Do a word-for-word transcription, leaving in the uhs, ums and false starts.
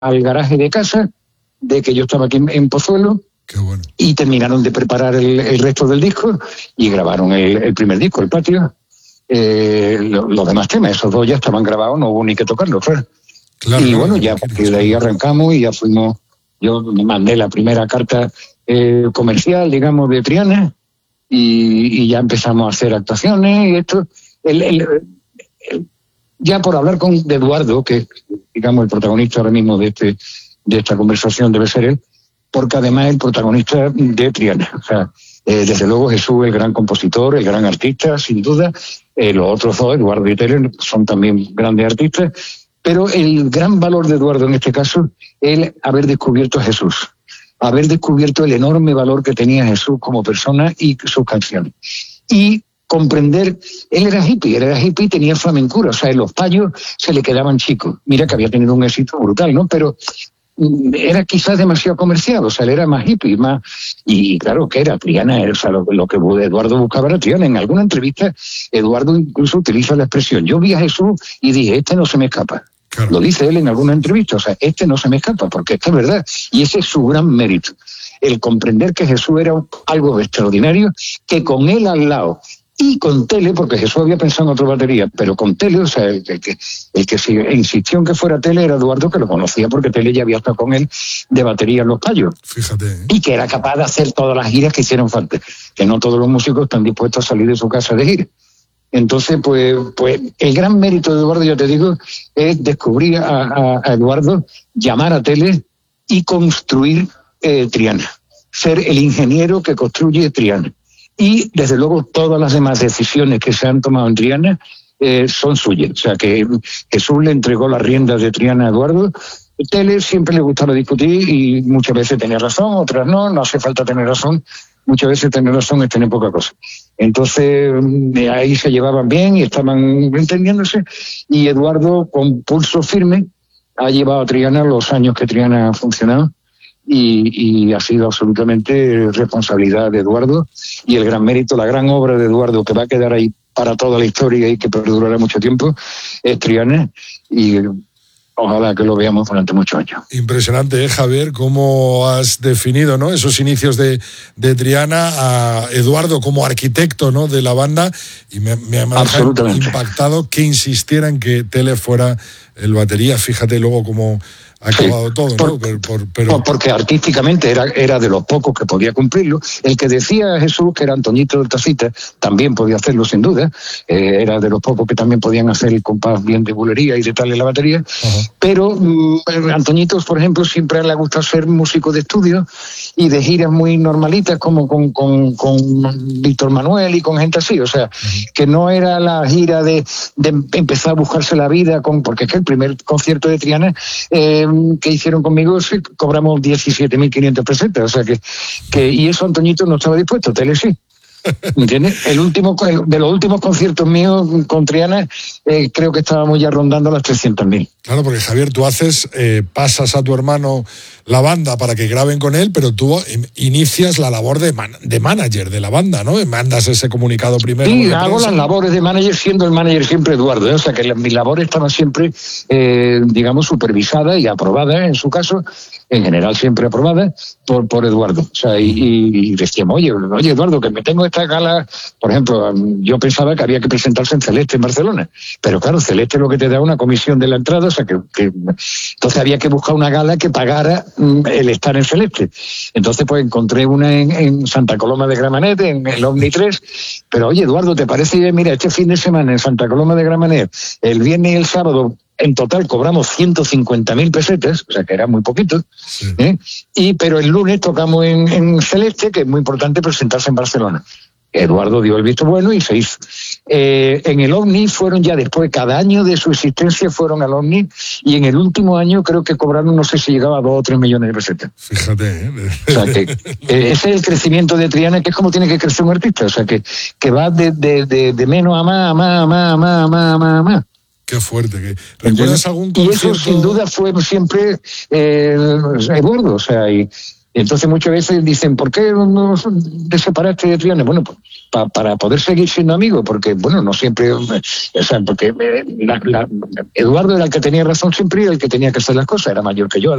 al garaje de casa, de que yo estaba aquí en, en Pozuelo. Qué bueno. Y terminaron de preparar el, el resto del disco y grabaron el, el primer disco, El Patio. Eh, lo, los demás temas, esos dos ya estaban grabados, no hubo ni que tocarlos, claro. Claro, y bueno, ya a partir de ahí arrancamos y ya fuimos. Yo mandé la primera carta eh, comercial, digamos, de Triana, y, y ya empezamos a hacer actuaciones y esto. El, el, el, ya por hablar con de Eduardo, que digamos el protagonista ahora mismo de este de esta conversación debe ser él, porque además es el protagonista de Triana. O sea, eh, desde luego Jesús, el gran compositor, el gran artista, sin duda. Eh, los otros dos, Eduardo y Teller, son también grandes artistas. Pero el gran valor de Eduardo en este caso es el haber descubierto a Jesús, haber descubierto el enorme valor que tenía Jesús como persona y sus canciones. Y comprender, él era hippie, él era hippie y tenía flamencura, o sea, en los payos se le quedaban chicos. Mira que había tenido un éxito brutal, ¿no? Pero era quizás demasiado comercial, o sea, él era más hippie, más, y claro, ¿qué era? Triana, o sea, lo, lo que Eduardo buscaba era Triana. En alguna entrevista, Eduardo incluso utiliza la expresión, yo vi a Jesús y dije, este no se me escapa. Claro. Lo dice él en alguna entrevista, o sea, este no se me escapa, porque esta es verdad, y ese es su gran mérito, el comprender que Jesús era algo extraordinario, que con él al lado, y con Tele, porque Jesús había pensado en otra batería, pero con Tele, o sea, el, el que el que sí, insistió en que fuera Tele era Eduardo, que lo conocía porque Tele ya había estado con él de batería en Los Payos. Fíjate. ¿eh? Y que era capaz de hacer todas las giras que hicieron falta, que no todos los músicos están dispuestos a salir de su casa de gira. Entonces, pues, pues el gran mérito de Eduardo, yo te digo, es descubrir a, a, a Eduardo, llamar a Tele y construir eh, Triana, ser el ingeniero que construye Triana. Y, desde luego, todas las demás decisiones que se han tomado en Triana eh, son suyas. O sea, que Jesús le entregó las riendas de Triana a Eduardo. Tele siempre le gustaba discutir y muchas veces tenía razón, otras no, no hace falta tener razón. Muchas veces tener razón es tener poca cosa. Entonces, ahí se llevaban bien y estaban entendiéndose. Y Eduardo, con pulso firme, ha llevado a Triana los años que Triana ha funcionado. Y, y ha sido absolutamente responsabilidad de Eduardo y el gran mérito, la gran obra de Eduardo que va a quedar ahí para toda la historia y que perdurará mucho tiempo es Triana, y ojalá que lo veamos durante muchos años. Impresionante, ¿eh, Javier? Cómo has definido, ¿no?, esos inicios de, de Triana, a Eduardo como arquitecto, ¿no?, de la banda, y me, me ha impactado que insistiera en que Tele fuera el batería. Fíjate luego cómo ha acabado sí, todo, ¿no? Por, por, por, pero... Porque artísticamente era, era de los pocos que podía cumplirlo. El que decía Jesús, que era Antoñito del Tacita, también podía hacerlo sin duda. Eh, era de los pocos que también podían hacer el compás bien de bulería y de tal en la batería. Uh-huh. Pero um, Antoñito, por ejemplo, siempre le ha gustado ser músico de estudio y de giras muy normalitas, como con, con, con Víctor Manuel y con gente así. O sea, uh-huh. que no era la gira de, de empezar a buscarse la vida, con porque es que el primer concierto de Triana eh, que hicieron conmigo sí, cobramos diecisiete mil quinientas pesetas, o sea que, que y eso Antoñito no estaba dispuesto, Tele sí. ¿Entiendes? El último, de los últimos conciertos míos con Triana, eh, creo que estábamos ya rondando las trescientas mil. Claro, porque Javier, tú haces, eh, pasas a tu hermano la banda para que graben con él, pero tú inicias la labor de, man, de manager de la banda, ¿no? Mandas ese comunicado primero. Sí, hago las labores de manager, siendo el manager siempre Eduardo, ¿eh? O sea que la, mis labores estaban siempre, eh, digamos, supervisadas y aprobadas, en su caso, en general siempre aprobadas por, por Eduardo. O sea, y, y, y decíamos, oye, oye, Eduardo, que me tengo esta gala, por ejemplo, yo pensaba que había que presentarse en Celeste en Barcelona, pero claro, Celeste es lo que te da una comisión de la entrada, o sea que, que entonces había que buscar una gala que pagara mm, el estar en Celeste. Entonces pues encontré una en, en Santa Coloma de Gramenet, en el Omni tres, pero oye, Eduardo, ¿te parece? Mira, este fin de semana en Santa Coloma de Gramenet, el viernes y el sábado, en total cobramos ciento cincuenta mil pesetas, o sea que era muy poquito, sí. ¿eh? Y pero el lunes tocamos en, en Celeste, que es muy importante presentarse en Barcelona. Eduardo dio el visto bueno y se hizo. Eh, en el Omni fueron ya después, cada año de su existencia fueron al Omni, y en el último año creo que cobraron, no sé si llegaba a dos o tres millones de pesetas. Fíjate, ¿eh? O sea que eh, ese es el crecimiento de Triana, que es como tiene que crecer un artista, o sea que, que va de, de, de, de menos a más, a más, a más, a más, a más, a más, a más. Qué fuerte. Que... ¿Recuerdas algún Y concierto? eso sin duda fue siempre eh, Eduardo, o sea, y entonces muchas veces dicen, ¿por qué no te separaste de Triana? Bueno, pues pa, para poder seguir siendo amigos, porque, bueno, no siempre, o sea, porque eh, la, la, Eduardo era el que tenía razón siempre y el que tenía que hacer las cosas, era mayor que yo.